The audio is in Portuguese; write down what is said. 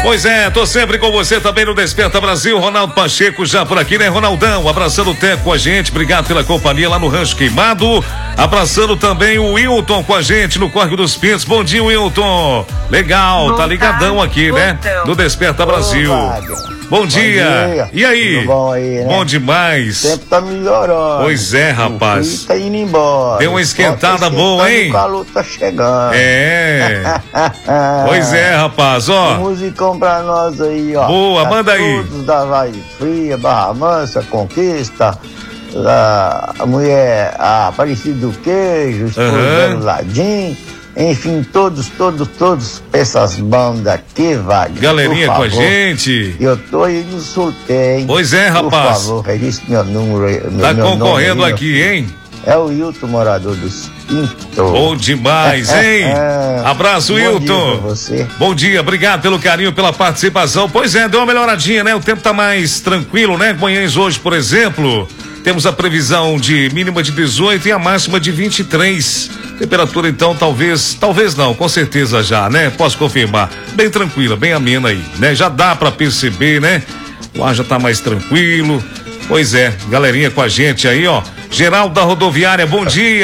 Pois é, tô sempre com você também no Desperta Brasil. Ronaldo Pacheco já por aqui, né, Ronaldão? Abraçando o Teco com a gente, obrigado pela companhia lá no Rancho Queimado. Abraçando também o Wilton com a gente no Córrego dos Pintos. Bom dia, Wilton. Legal, tá ligadão aqui, né? No Desperta Brasil. Bom dia. E aí? Tudo bom aí, né? Bom demais. O tempo tá melhorando. Pois é, rapaz. O frio tá indo embora. Deu uma esquentada boa, hein? O calor tá chegando. É. Pois é, rapaz, ó. Musicão pra nós aí, ó. Boa, manda aí. Todos da Vai Fria, Barra Mansa, Conquista, a mulher, a Aparecida do Queijo, esposa do Ladim. Enfim, todos, essas bandas aqui, Wagner. Galerinha com a gente. Eu tô aí no sorteio, hein? Pois é, rapaz. Por favor, registre meu número. Tá meu concorrendo nome aí, aqui, hein? É o Wilton, morador dos Pintos. Bom demais, hein? Abraço, Wilton. Bom dia pra você. Bom dia, obrigado pelo carinho, pela participação. Pois é, deu uma melhoradinha, né? O tempo tá mais tranquilo, né? Manhãs hoje, por exemplo, temos a previsão de mínima de 18 e a máxima de 23. Temperatura, então, talvez não, com certeza já, né? Posso confirmar. Bem tranquila, bem amena aí, né? Já dá pra perceber, né? O ar já tá mais tranquilo. Pois é, galerinha com a gente aí, ó. Geraldo da Rodoviária, bom dia.